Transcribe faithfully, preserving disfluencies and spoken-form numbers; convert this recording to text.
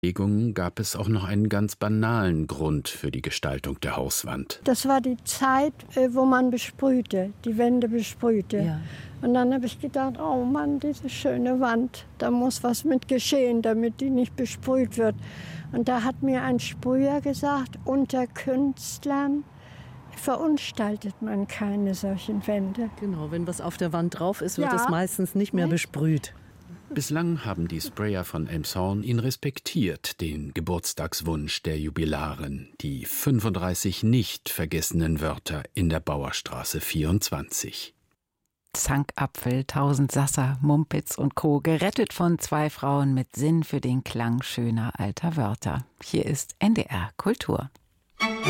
Überlegungen gab es auch noch einen ganz banalen Grund für die Gestaltung der Hauswand. Das war die Zeit, wo man besprühte, die Wände besprühte. Ja. Und dann habe ich gedacht, oh Mann, diese schöne Wand, da muss was mit geschehen, damit die nicht besprüht wird. Und da hat mir ein Sprüher gesagt, unter Künstlern verunstaltet man keine solchen Wände. Genau, wenn was auf der Wand drauf ist, wird Ja. es meistens nicht mehr besprüht. Bislang haben die Sprayer von Elmshorn ihn respektiert, den Geburtstagswunsch der Jubilarin, die fünfunddreißig nicht vergessenen Wörter in der Bauerstraße vierundzwanzig. Zankapfel, Tausendsasser, Mumpitz und Co. gerettet von zwei Frauen mit Sinn für den Klang schöner alter Wörter. Hier ist N D R Kultur.